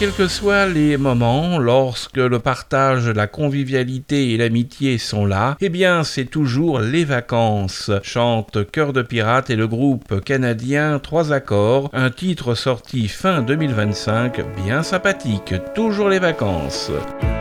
quels que soient les moments, lorsque le partage, la convivialité et l'amitié sont là, eh bien c'est toujours les vacances, chante Cœur de Pirate et le groupe canadien 3 accords, un titre sorti fin 2025, bien sympathique, toujours les vacances.